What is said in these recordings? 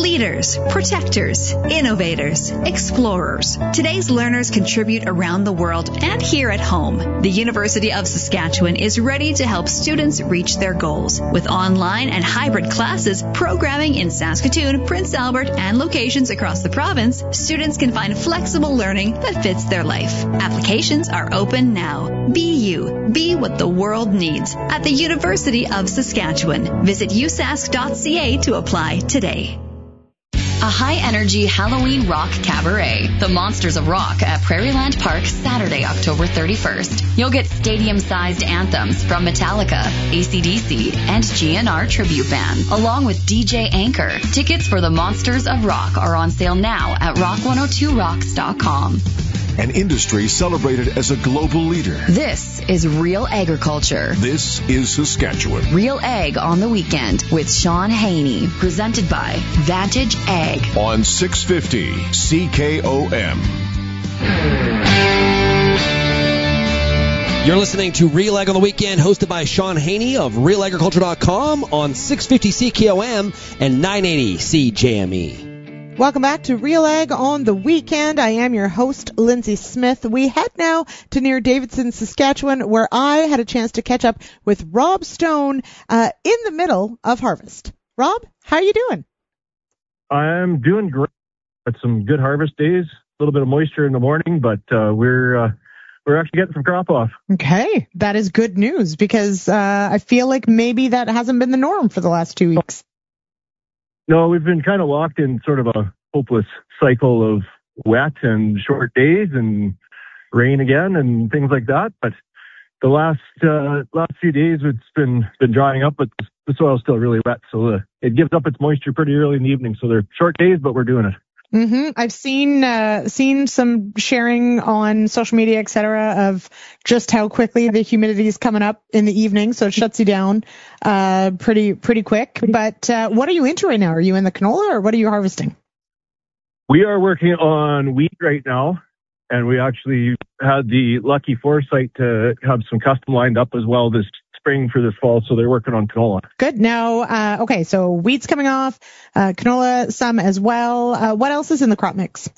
Leaders, protectors, innovators, explorers. Today's learners contribute around the world and here at home. The University of Saskatchewan is ready to help students reach their goals. With online and hybrid classes, programming in Saskatoon, Prince Albert, and locations across the province, students can find flexible learning that fits their life. Applications are open now. Be you. Be what the world needs at the University of Saskatchewan. Visit usask.ca to apply today. A high-energy Halloween rock cabaret, the Monsters of Rock at Prairieland Park, Saturday, October 31st. You'll get stadium-sized anthems from Metallica, AC/DC, and GNR Tribute Band, along with DJ Anchor. Tickets for the Monsters of Rock are on sale now at rock102rocks.com. An industry celebrated as a global leader. This is Real Agriculture. This is Saskatchewan. Real Ag on the Weekend with Sean Haney. Presented by Vantage Ag. On 650 CKOM. You're listening to Real Ag on the Weekend, hosted by Sean Haney of RealAgriculture.com on 650 CKOM and 980 CJME. Welcome back to Real Ag on the Weekend. I am your host, Lindsay Smith. We head now to near Davidson, Saskatchewan, where I had a chance to catch up with Rob Stone in the middle of harvest. Rob, how are you doing? I'm doing great. Had some good harvest days, a little bit of moisture in the morning, but we're actually getting some crop off. Okay, that is good news because I feel like maybe that hasn't been the norm for the last 2 weeks. No, we've been kind of locked in sort of a hopeless cycle of wet and short days and rain again and things like that. But the last few days it's been drying up, but the soil's still really wet, so it gives up its moisture pretty early in the evening. So they're short days, but we're doing it. Mm-hmm. I've seen some sharing on social media, et cetera, of just how quickly the humidity is coming up in the evening, so it shuts you down pretty quick. But what are you into right now? Are you in the canola, or what are you harvesting? We are working on wheat right now, and we actually had the lucky foresight to have some custom lined up as well this spring for this fall, so they're working on canola. Good. Now, okay, so wheat's coming off, canola some as well. What else is in the crop mix?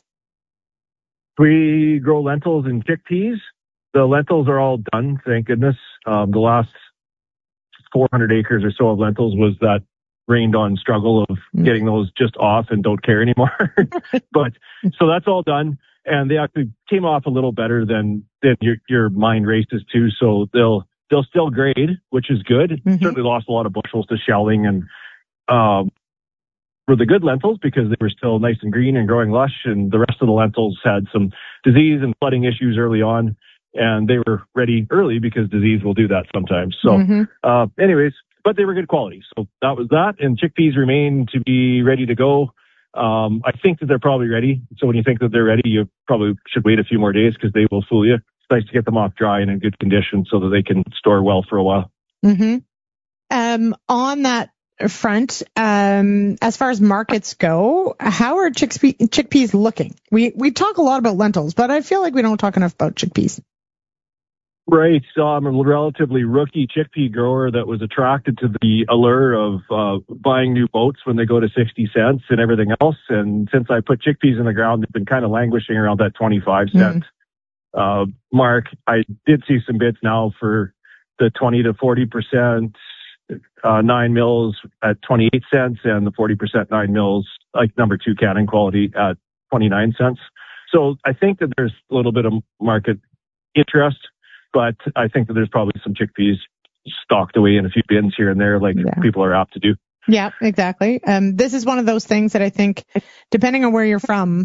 We grow lentils and chickpeas. The lentils are all done, thank goodness. The last 400 acres or so of lentils was that rained on struggle of getting those just off and don't care anymore. But so that's all done, and they actually came off a little better than your mind races to, so they'll still grade, which is good. Mm-hmm. Certainly lost a lot of bushels to shelling and for the good lentils because they were still nice and green and growing lush, and the rest of the lentils had some disease and flooding issues early on, and they were ready early because disease will do that sometimes. So anyways, but they were good quality. So that was that, and chickpeas remain to be ready to go. I think that they're probably ready. So when you think that they're ready, you probably should wait a few more days because they will fool you. Nice to get them off dry and in good condition so that they can store well for a while. Mm-hmm. On that front, as far as markets go, how are chickpeas looking? We talk a lot about lentils, but I feel like we don't talk enough about chickpeas. Right. So I'm a relatively rookie chickpea grower that was attracted to the allure of buying new boats when they go to 60 cents and everything else. And since I put chickpeas in the ground, they've been kind of languishing around that 25 cent mark. I did see some bids now for the 20 to 40% 9 mils at 28 cents and the 40% 9 mils, like number 2 cannon quality, at 29 cents. So I think that there's a little bit of market interest, but I think that there's probably some chickpeas stocked away in a few bins here and there, like people are apt to do. Yeah, exactly. This is one of those things that I think, depending on where you're from,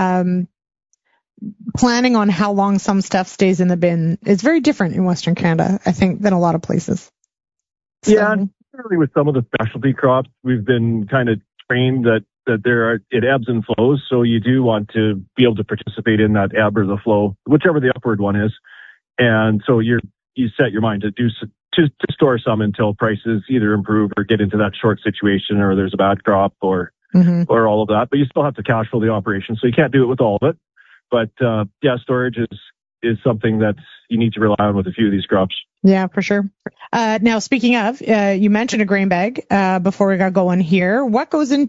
planning on how long some stuff stays in the bin is very different in Western Canada, I think, than a lot of places. So. Yeah, certainly with some of the specialty crops, we've been kind of trained that it ebbs and flows. So you do want to be able to participate in that ebb or the flow, whichever the upward one is. And so you set your mind to store some until prices either improve or get into that short situation, or there's a bad crop or all of that. But you still have to cash flow the operation, so you can't do it with all of it. But storage is something that you need to rely on with a few of these crops. Yeah, for sure. Now, speaking of, you mentioned a grain bag before we got going here. What goes into